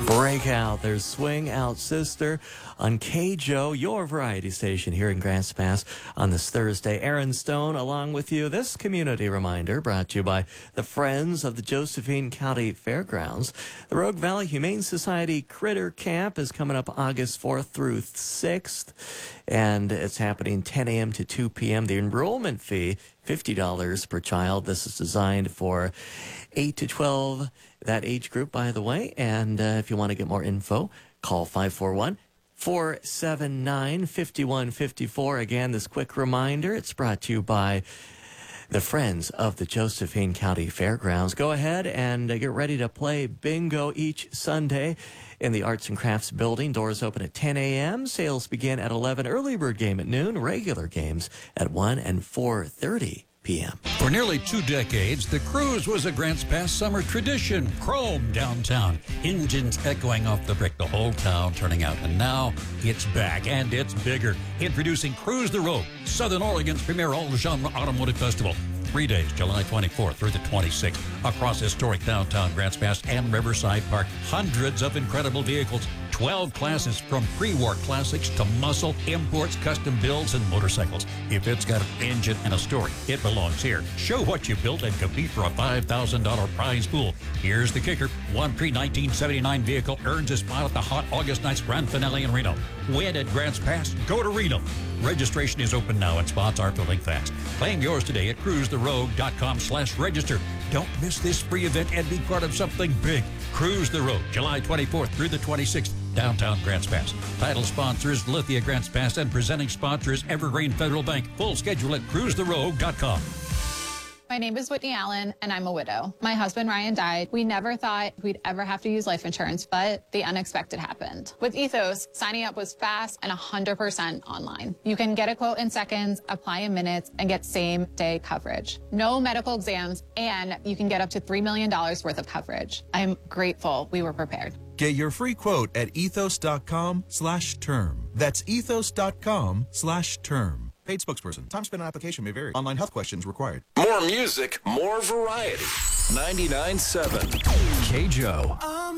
Breakout, there's Swing Out Sister on KJO, your variety station here in Grants Pass on this Thursday. Aaron Stone along with you. This community reminder brought to you by the Friends of the Josephine County Fairgrounds. The Rogue Valley Humane Society Critter Camp is coming up August 4th through 6th, and it's happening 10 a.m. to 2 p.m. The enrollment fee, $50 per child. This is designed for 8 to 12, that age group, by the way. And if you want to get more info, call 541-479-5154. Again, this quick reminder, it's brought to you by the Friends of the Josephine County Fairgrounds. Go ahead and get ready to play bingo each Sunday in the Arts and Crafts Building. Doors open at 10 a.m. Sales begin at 11. Early bird game at noon. Regular games at 1 and 4:30 p.m. For nearly 2 decades, the cruise was a Grants Pass summer tradition. Chrome downtown, engines echoing off the brick, the whole town turning out. And now it's back, and it's bigger. Introducing Cruise the Rogue, Southern Oregon's premier all-genre automotive festival. 3 days, July 24th through the 26th, across historic downtown Grants Pass and Riverside Park. Hundreds of incredible vehicles, 12 classes from pre-war classics to muscle, imports, custom builds, and motorcycles. If it's got an engine and a story, it belongs here. Show what you built and compete for a $5,000 prize pool. Here's the kicker. One pre-1979 vehicle earns a spot at the hot August night's grand finale in Reno. Win at Grants Pass, go to Reno. Registration is open now and spots are filling fast. Claim yours today at cruisetherogue.com/register. Don't miss this free event and be part of something big. Cruise the Rogue, July 24th through the 26th, downtown Grants Pass. Title sponsor is Lithia Grants Pass and presenting sponsor is Evergreen Federal Bank. Full schedule at cruisetherogue.com. My name is Whitney Allen, and I'm a widow. My husband, Ryan, died. We never thought we'd ever have to use life insurance, but the unexpected happened. With Ethos, signing up was fast and 100% online. You can get a quote in seconds, apply in minutes, and get same-day coverage. No medical exams, and you can get up to $3 million worth of coverage. I'm grateful we were prepared. Get your free quote at ethos.com/term. That's ethos.com/term. Paid spokesperson. Time spent on application may vary. Online health questions required. More music, more variety. 99.7 KJO.